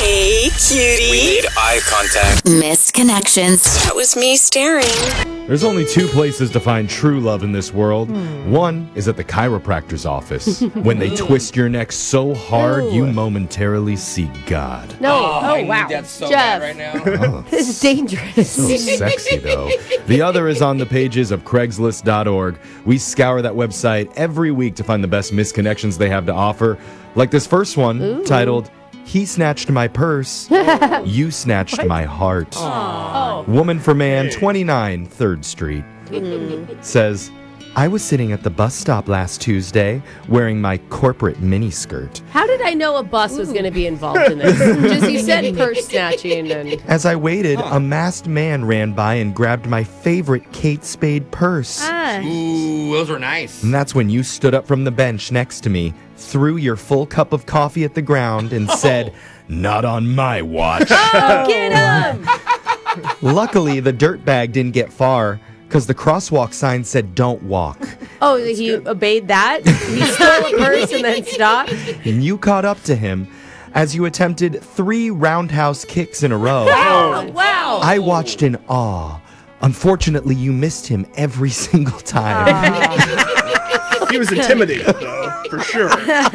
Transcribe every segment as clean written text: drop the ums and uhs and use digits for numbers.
Hey, cutie. We made eye contact. Missed connections. That was me staring. There's only two places to find true love in this world. One is at the chiropractor's office. When they twist your neck so hard, you momentarily see God. No. I need Wow. that so Jeff, bad right now. this is dangerous. So sexy, though. The other is on the pages of Craigslist.org. We scour that website every week to find the best misconnections they have to offer. Like this first one, titled, He Snatched My Purse, You Snatched My Heart. Woman for man, 29 3rd Street, says, I was sitting at the bus stop last Tuesday wearing my corporate miniskirt. How did I know a bus was going to be involved in this? Just you said purse snatching and... As I waited, a masked man ran by and grabbed my favorite Kate Spade purse. Ooh, those were nice. And that's when you stood up from the bench next to me, threw your full cup of coffee at the ground, and said, Not on my watch. Get him! Luckily, the dirtbag didn't get far, because the crosswalk sign said, Don't walk. Oh, he obeyed that? He stole a purse and then stopped? And you caught up to him as you attempted 3 roundhouse kicks in a row. Oh, wow. I watched in awe. Unfortunately, you missed him every single time. He was intimidated, though, for sure.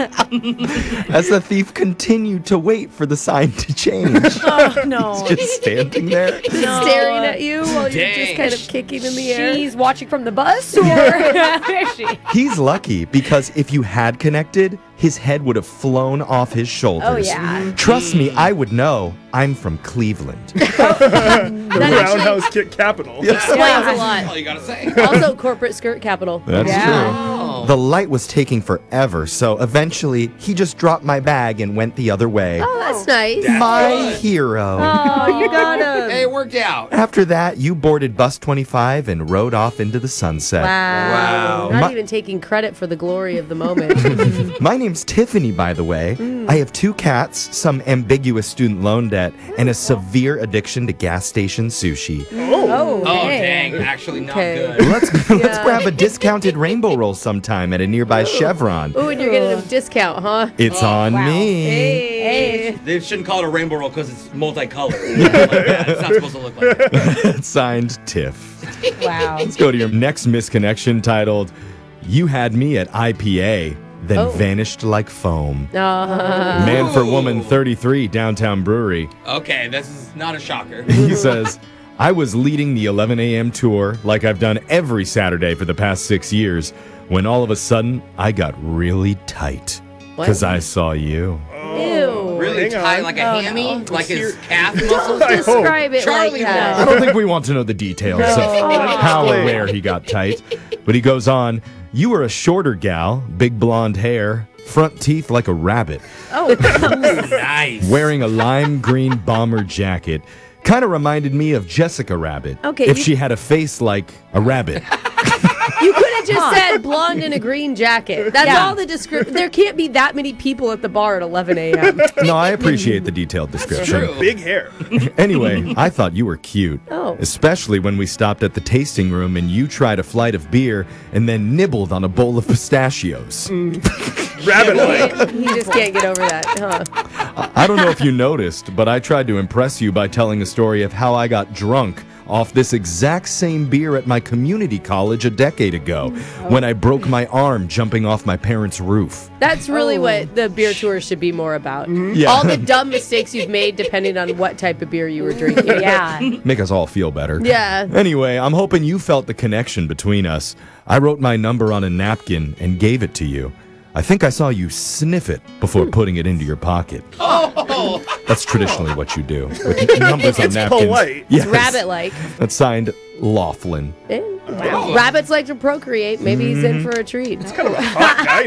As the thief continued to wait for the sign to change. Oh, no. He's just standing there. Staring at you while you're Dang. just kind of kicking in the air. She's watching from the bus, or where is she? He's lucky because if you had connected, his head would have flown off his shoulders. Oh, yeah. Trust me, I would know. I'm from Cleveland. The roundhouse kick capital. Explains a That's lot. all you gotta say. Also, corporate skirt capital. That's Yeah. true. The light was taking forever, so eventually he just dropped my bag and went the other way. Oh, that's nice. My hero. Oh, you got him. Hey, it worked out. After that, you boarded bus 25 and rode off into the sunset. Wow. Not My- even taking credit for the glory of the moment. My name's Tiffany, by the way. I have 2 cats, some ambiguous student loan debt, and a severe addiction to gas station sushi. Oh, Oh, hey. dang. Actually, not Okay. good. Let's grab a discounted rainbow roll sometime at a nearby Chevron. Ooh, and you're getting a discount, huh? It's on me. Hey. They shouldn't call it a rainbow roll because it's multicolored. Like that. It's not supposed to look like that. Signed, Tiff. Wow. Let's go to your next misconnection titled, You Had Me at IPA, then vanished like foam. Man for woman 33, downtown brewery. Okay, this is not a shocker. He says, I was leading the 11 a.m. tour like I've done every Saturday for the past 6 years, when all of a sudden I got really tight. Because I saw you. Ew. Really hang tight, on. like a hammy? Like his calf Don't muscles? I hope. describe it Charlie like I that. don't think we want to know the details of how or where he got tight. But he goes on, you were a shorter gal, big blonde hair, front teeth like a rabbit, Nice. wearing a lime green bomber jacket. Kind of reminded me of Jessica Rabbit. Okay, if you- she had a face like a rabbit. You could have just said blonde in a green jacket. That's Yeah. all the description. There can't be that many people at the bar at 11 a.m. No, I appreciate the detailed description. True. Big hair. Anyway, I thought you were cute. Oh. Especially when we stopped at the tasting room and you tried a flight of beer and then nibbled on a bowl of pistachios. Rabbit-like. He just can't get over that, huh? I don't know if you noticed, but I tried to impress you by telling a story of how I got drunk off this exact same beer at my community college a decade ago when I broke my arm jumping off my parents' roof. That's really what the beer tour should be more about. Yeah. All the dumb mistakes you've made depending on what type of beer you were drinking. Yeah. Make us all feel better. Yeah. Anyway, I'm hoping you felt the connection between us. I wrote my number on a napkin and gave it to you. I think I saw you sniff it before putting it into your pocket. Oh, That's traditionally what you do. With numbers on It's napkins. polite. Yes. Rabbit-like. That's signed Laughlin. Rabbits like to procreate. Maybe he's in for a treat. Kind of a hot guy